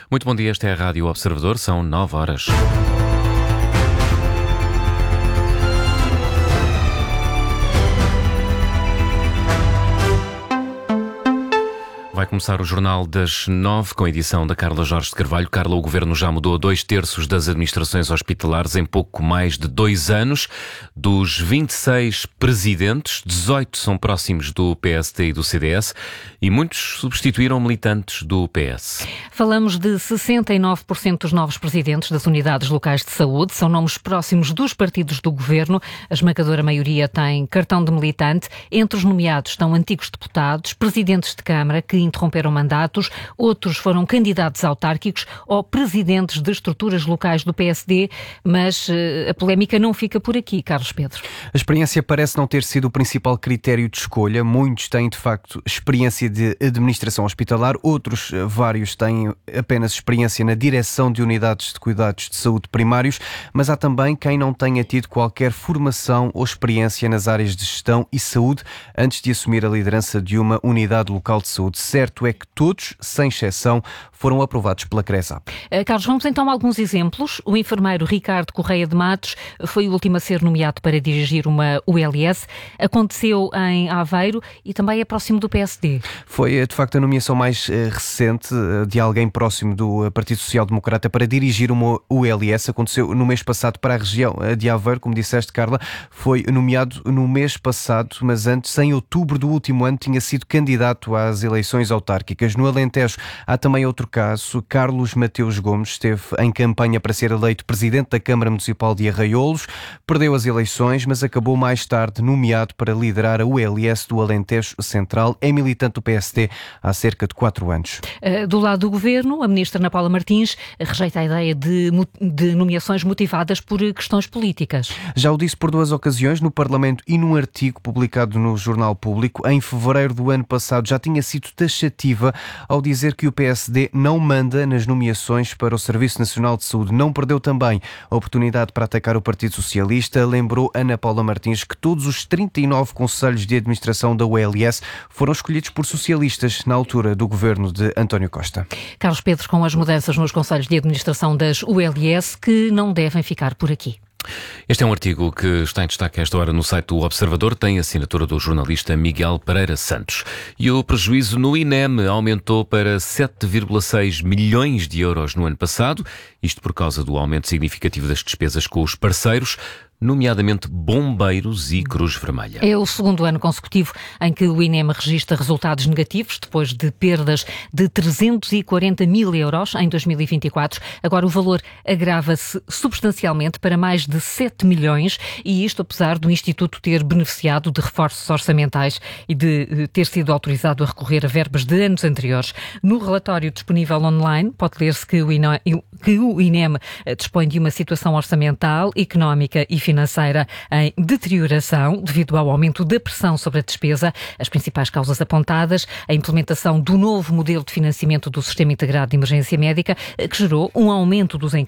Muito bom dia, esta é a Rádio Observador, são 9 horas. Vai começar o Jornal das 9 com a edição da Carla Jorge de Carvalho. Carla, o Governo já mudou 2/3 das administrações hospitalares em pouco mais de 2 anos. Dos 26 presidentes, 18 são próximos do PSD e do CDS e muitos substituíram militantes do PS. Falamos de 69% dos novos presidentes das unidades locais de saúde. São nomes próximos dos partidos do Governo. A esmagadora maioria tem cartão de militante. Entre os nomeados estão antigos deputados, presidentes de Câmara que interromperam mandatos, outros foram candidatos autárquicos ou presidentes de estruturas locais do PSD, mas a polémica não fica por aqui, Carlos Pedro. A experiência parece não ter sido o principal critério de escolha. Muitos têm, de facto, experiência de administração hospitalar, outros, vários, têm apenas experiência na direção de unidades de cuidados de saúde primários, mas há também quem não tenha tido qualquer formação ou experiência nas áreas de gestão e saúde antes de assumir a liderança de uma unidade local de saúde. Certo é que todos, sem exceção, foram aprovados pela CRESAP. Carlos, vamos então a alguns exemplos. O enfermeiro Ricardo Correia de Matos foi o último a ser nomeado para dirigir uma ULS. Aconteceu em Aveiro e também é próximo do PSD. Foi, de facto, a nomeação mais recente de alguém próximo do Partido Social Democrata para dirigir uma ULS. Aconteceu no mês passado para a região de Aveiro, como disseste, Carla. Foi nomeado no mês passado, mas antes, em outubro do último ano, tinha sido candidato às eleições autárquicas. No Alentejo há também outro caso. Carlos Mateus Gomes esteve em campanha para ser eleito presidente da Câmara Municipal de Arraiolos, perdeu as eleições, mas acabou mais tarde nomeado para liderar a ULS do Alentejo Central. É militante do PSD há cerca de 4 anos. Do lado do Governo, a ministra Ana Paula Martins rejeita a ideia de nomeações motivadas por questões políticas. Já o disse por 2 ocasiões, no Parlamento e num artigo publicado no Jornal Público. Em fevereiro do ano passado já tinha sido taxativa ao dizer que o PSD não manda nas nomeações para o Serviço Nacional de Saúde. Não perdeu também a oportunidade para atacar o Partido Socialista. Lembrou Ana Paula Martins que todos os 39 conselhos de administração da ULS foram escolhidos por socialistas na altura do governo de António Costa. Carlos Pedro, com as mudanças nos conselhos de administração das ULS que não devem ficar por aqui. Este é um artigo que está em destaque a esta hora no site do Observador, tem a assinatura do jornalista Miguel Pereira Santos. E o prejuízo no INEM aumentou para 7,6 milhões de euros no ano passado, isto por causa do aumento significativo das despesas com os parceiros, nomeadamente bombeiros e Cruz Vermelha. É o segundo ano consecutivo em que o INEM registra resultados negativos, depois de perdas de 340 mil euros em 2024. Agora o valor agrava-se substancialmente para mais de 7 milhões e isto apesar do Instituto ter beneficiado de reforços orçamentais e de ter sido autorizado a recorrer a verbas de anos anteriores. No relatório disponível online pode ler-se que o INEM dispõe de uma situação orçamental, económica e financeira em deterioração devido ao aumento da pressão sobre a despesa. As principais causas apontadas: a implementação do novo modelo de financiamento do Sistema Integrado de Emergência Médica, que gerou um aumento dos